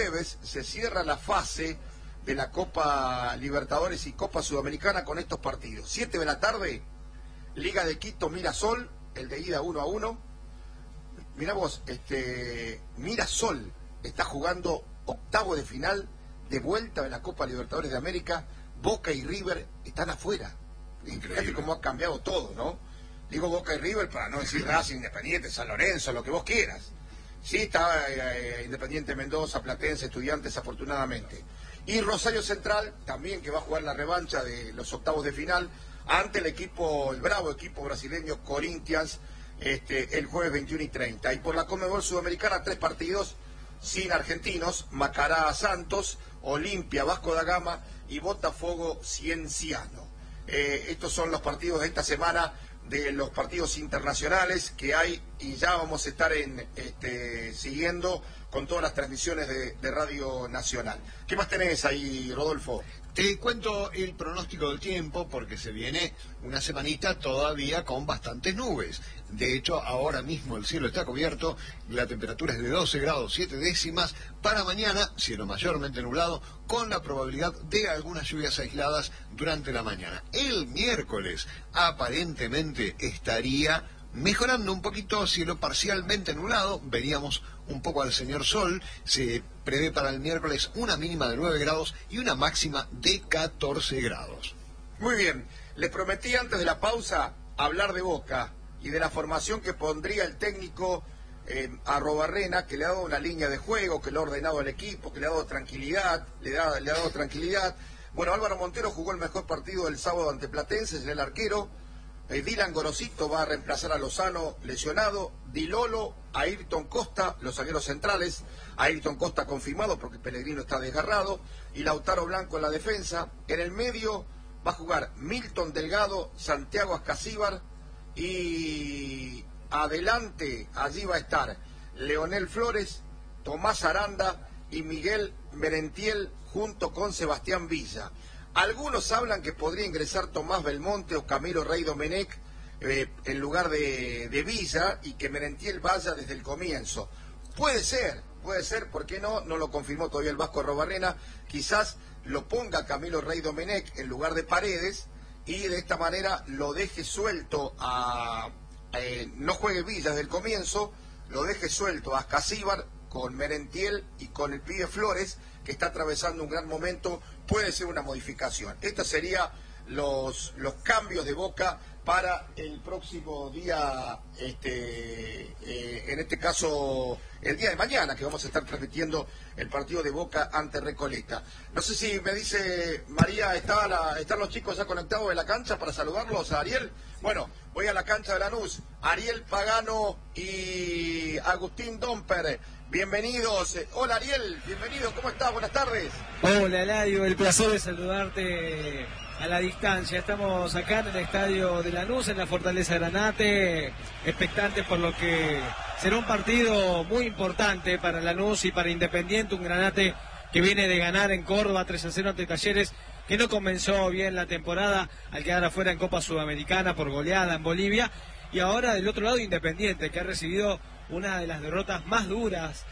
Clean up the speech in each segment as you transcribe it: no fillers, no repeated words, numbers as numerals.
jueves se cierra la fase de la Copa Libertadores y Copa Sudamericana con estos partidos. 7 de la tarde, Liga de Quito, Mirasol, el de ida 1-1. Mirá vos, Mirasol está jugando octavo de final de vuelta de la Copa Libertadores de América. Boca y River están afuera. Fíjate cómo ha cambiado todo, ¿no? Digo Boca y River para no decir Racing, Independiente, San Lorenzo, lo que vos quieras. Sí, está Independiente Mendoza, Platense, Estudiantes, afortunadamente. Y Rosario Central, también, que va a jugar la revancha de los octavos de final ante el bravo equipo brasileño Corinthians, el jueves 21 y 30. Y por la Conmebol Sudamericana, 3 partidos sin argentinos: Macará Santos, Olimpia Vasco da Gama y Botafogo Cienciano. Estos son los partidos de esta semana, de los partidos internacionales que hay, y ya vamos a estar siguiendo con todas las transmisiones de Radio Nacional. ¿Qué más tenés ahí, Rodolfo? Te cuento el pronóstico del tiempo, porque se viene una semanita todavía con bastantes nubes. De hecho, ahora mismo el cielo está cubierto, la temperatura es de 12 grados 7 décimas. Para mañana, cielo mayormente nublado, con la probabilidad de algunas lluvias aisladas durante la mañana. El miércoles, aparentemente, estaría mejorando un poquito, cielo parcialmente nublado, veríamos un poco al señor sol. Se prevé para el miércoles una mínima de 9 grados y una máxima de 14 grados. Muy bien, les prometí antes de la pausa hablar de Boca y de la formación que pondría el técnico Arrobarrena, que le ha dado una línea de juego, que le ha ordenado al equipo, que le ha dado tranquilidad, le ha dado tranquilidad. Bueno, Álvaro Montero jugó el mejor partido del sábado ante Platense, es el arquero. Dylan Gorosito va a reemplazar a Lozano lesionado. Di Lolo, Ayrton Costa, los zagueros centrales. Ayrton Costa confirmado porque Pellegrino está desgarrado. Y Lautaro Blanco en la defensa. En el medio va a jugar Milton Delgado, Santiago Ascasíbar. Y adelante, allí va a estar Leonel Flores, Tomás Aranda y Miguel Merentiel junto con Sebastián Villa. Algunos hablan que podría ingresar Tomás Belmonte o Camilo Rey Domenech en lugar de Villa, y que Merentiel vaya desde el comienzo. Puede ser, ¿por qué no? No lo confirmó todavía el Vasco Arrobarrena. Quizás lo ponga Camilo Rey Domenech en lugar de Paredes, y de esta manera lo deje suelto no juegue Villa desde el comienzo, lo deje suelto a Ascasíbar con Merentiel y con el pibe Flores, que está atravesando un gran momento. Puede ser una modificación. Estos serían los cambios de Boca para el próximo día, en este caso el día de mañana, que vamos a estar transmitiendo el partido de Boca ante Recoleta. No sé si me dice María, ¿están los chicos ya conectados en la cancha para saludarlos a Ariel? Bueno, voy a la cancha de Lanús. Ariel Pagano y Agustín Domper, bienvenidos. Hola Ariel, bienvenido, ¿cómo estás? Buenas tardes. Hola Eladio, el placer de saludarte a la distancia. Estamos acá en el estadio de Lanús, en la Fortaleza Granate, expectantes por lo que será un partido muy importante para Lanús y para Independiente, un Granate que viene de ganar en Córdoba 3-0 ante Talleres, que no comenzó bien la temporada al quedar afuera en Copa Sudamericana por goleada en Bolivia. Y ahora del otro lado Independiente, que ha recibido una de las derrotas más duras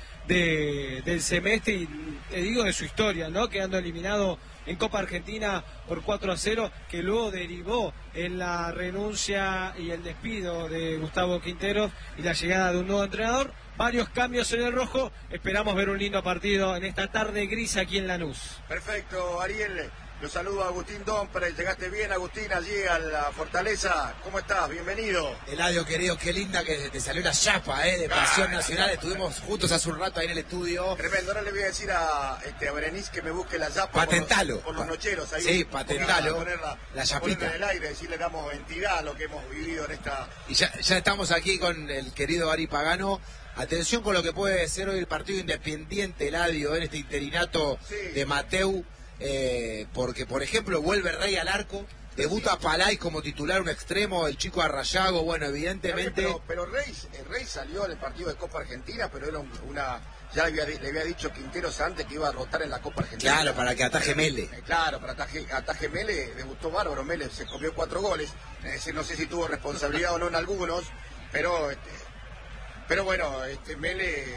del semestre y te digo de su historia, ¿no? Quedando eliminado en Copa Argentina por 4-0, que luego derivó en la renuncia y el despido de Gustavo Quinteros y la llegada de un nuevo entrenador. Varios cambios en el rojo, esperamos ver un lindo partido en esta tarde gris aquí en Lanús. Perfecto, Ariel. Los saludo a Agustín Domper. Llegaste bien, Agustín, allí a la Fortaleza. ¿Cómo estás? Bienvenido. Eladio, querido, qué linda que te salió la chapa, de Pasión Nacional. Estuvimos juntos hace un rato ahí en el estudio. Tremendo. Ahora le voy a decir a Berenice que me busque la chapa. Patentalo. Por los nocheros. Ahí, sí, patentalo. La chapita en el aire, decirle le damos entidad a lo que hemos vivido en esta... Y ya estamos aquí con el querido Ari Pagano. Atención con lo que puede ser hoy el partido Independiente, Eladio, en este interinato de Mateu. Porque, por ejemplo, vuelve Rey al arco, debuta Palay como titular, un extremo, el chico Arrayago, bueno, evidentemente... Pero Rey salió en el partido de Copa Argentina, pero era ya le había dicho Quinteros antes que iba a rotar en la Copa Argentina. Claro, para que ataje Mele. Claro, para ataje Mele, debutó bárbaro, Mele se comió 4 goles, no sé si tuvo responsabilidad o no en algunos, pero bueno, Mele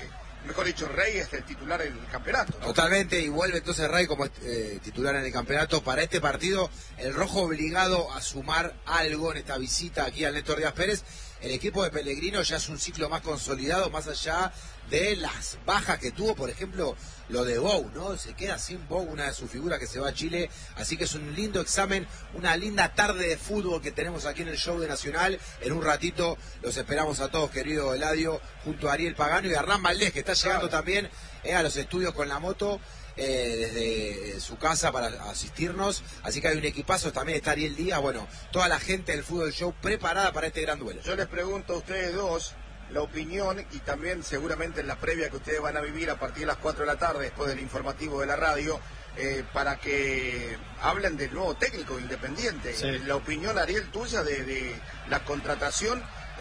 mejor dicho, Rey es el titular en el campeonato, ¿no? Totalmente, y vuelve entonces Rey como titular en el campeonato. Para este partido, el rojo obligado a sumar algo en esta visita aquí al Néstor Díaz Pérez. El equipo de Pellegrino ya es un ciclo más consolidado, más allá de las bajas que tuvo, por ejemplo, lo de Bou, ¿no? Se queda sin Bou, una de sus figuras que se va a Chile, así que es un lindo examen, una linda tarde de fútbol que tenemos aquí en el show de Nacional. En un ratito los esperamos a todos, querido Eladio, junto a Ariel Pagano y a Hernán Valdés, que está llegando también a los estudios con la moto. Desde su casa para asistirnos, así que hay un equipazo, también está Ariel Díaz, bueno, toda la gente del Fútbol Show preparada para este gran duelo. Yo les pregunto a ustedes dos la opinión, y también seguramente en la previa que ustedes van a vivir a partir de las 4 de la tarde, después del informativo de la radio, para que hablen del nuevo técnico Independiente. Sí. La opinión, Ariel, tuya de la contratación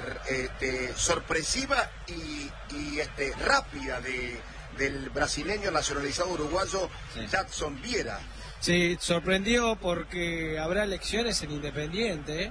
sorpresiva y rápida del brasileño nacionalizado uruguayo, sí, Jadson Viera. Sí, sorprendió porque habrá elecciones en Independiente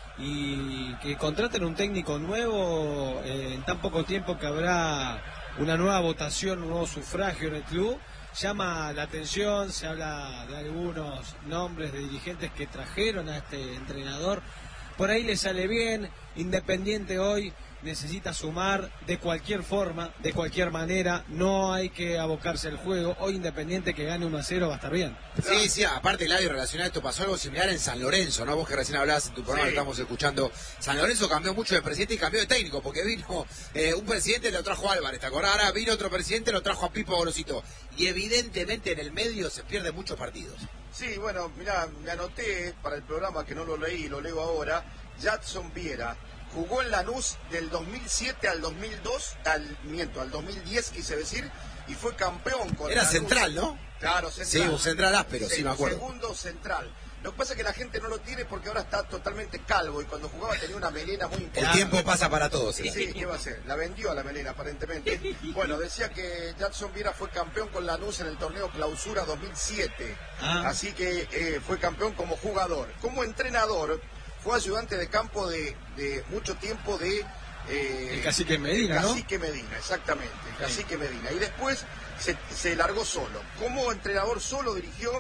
y que contraten un técnico nuevo en tan poco tiempo que habrá una nueva votación, un nuevo sufragio en el club. Llama la atención, se habla de algunos nombres de dirigentes que trajeron a este entrenador. Por ahí le sale bien. Independiente hoy necesita sumar de cualquier forma, de cualquier manera, no hay que abocarse al juego. Hoy Independiente que gane 1-0 va a estar bien. Sí, aparte Eladio, relacionado a esto, pasó algo similar en San Lorenzo, ¿no? Vos que recién hablabas en tu programa, Sí, estamos escuchando. San Lorenzo cambió mucho de presidente y cambió de técnico, porque vino un presidente, lo trajo a Álvarez, ¿te acordás? Ahora vino otro presidente, lo trajo a Pipo Gorosito. Y evidentemente en el medio se pierden muchos partidos. Sí, bueno, mirá, me anoté para el programa que no lo leí, lo leo ahora. Jadson Viera jugó en Lanús del 2007 al 2002, al 2010 quise decir, y fue campeón con Era Lanús. Central, ¿no? Claro, Central. Sí, un Central áspero, sí, me acuerdo. Segundo Central. Lo que pasa es que la gente no lo tiene porque ahora está totalmente calvo y cuando jugaba tenía una melena muy importante. El tiempo pasa para todos. Sí, ¿qué va a hacer? La vendió a la melena, aparentemente. Bueno, decía que Jadson Viera fue campeón con Lanús en el torneo Clausura 2007. Así que fue campeón como jugador. Como entrenador, fue ayudante de campo de mucho tiempo de... el Cacique Medina, ¿no? Cacique Medina, exactamente. El Cacique Medina. Y después se largó solo. Como entrenador solo dirigió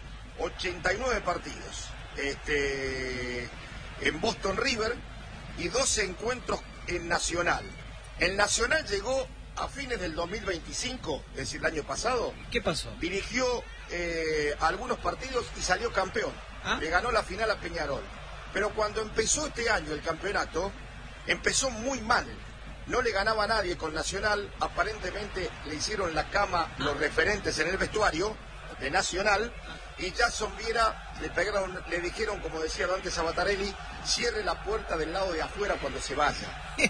89 partidos en Boston River y 12 encuentros en Nacional. El Nacional llegó a fines del 2025, es decir, el año pasado. ¿Qué pasó? Dirigió algunos partidos y salió campeón. Le ganó la final a Peñarol. Pero cuando empezó este año el campeonato, empezó muy mal. No le ganaba a nadie con Nacional. Aparentemente le hicieron la cama los referentes en el vestuario de Nacional. Y Jadson Viera le dijeron, como decía antes a Batarelli, cierre la puerta del lado de afuera cuando se vaya.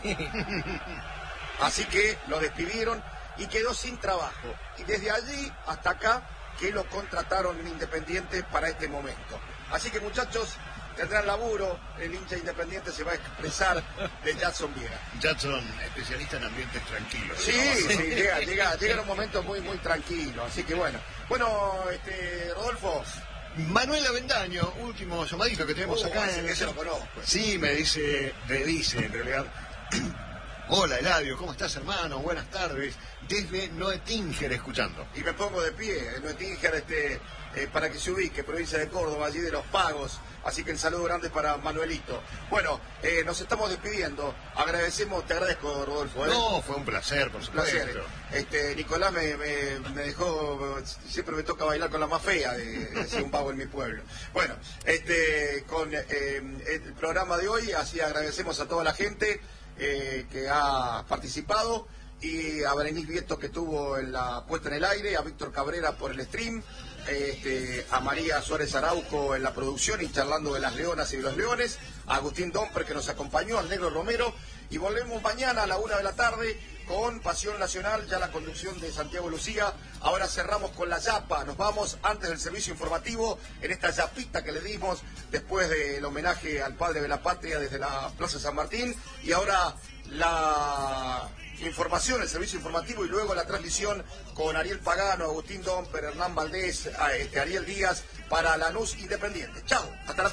Así que lo despidieron y quedó sin trabajo. Y desde allí hasta acá que lo contrataron en Independiente para este momento. Así que, muchachos, tendrán laburo, el hincha Independiente se va a expresar de Jadson Viera. Jadson, especialista en ambientes tranquilos. Sí, llega en un momento muy, muy tranquilo, así que bueno. Bueno, Rodolfo. Manuel Avendaño, último llamadito que tenemos acá. Ese lo conozco. Sí, me dice en realidad. Hola Eladio, ¿cómo estás, hermano? Buenas tardes. Desde Noetinger escuchando. Y me pongo de pie, Noetinger, para que se ubique, provincia de Córdoba, allí de Los Pagos. Así que el saludo grande para Manuelito. Bueno, nos estamos despidiendo. Agradecemos, te agradezco, Rodolfo. No, fue un placer, por supuesto. Nicolás me dejó, siempre me toca bailar con la más fea de ser un pavo en mi pueblo. Bueno, con el programa de hoy, así agradecemos a toda la gente que ha participado, y a Berenice Vieto que tuvo en la puesta en el aire, a Víctor Cabrera por el stream, a María Suárez Araujo en la producción y charlando de las leonas y de los leones, a Agustín Domper que nos acompañó, al Negro Romero, y volvemos mañana a la 1 de la tarde con Pasión Nacional, ya la conducción de Santiago Lucía. Ahora cerramos con la yapa, nos vamos antes del servicio informativo en esta yapita que le dimos después del homenaje al padre de la patria desde la Plaza San Martín, y ahora la información, el servicio informativo, y luego la transmisión con Ariel Pagano, Agustín Domper, Hernán Valdés, Ariel Díaz para Lanús Independiente. Chao, hasta la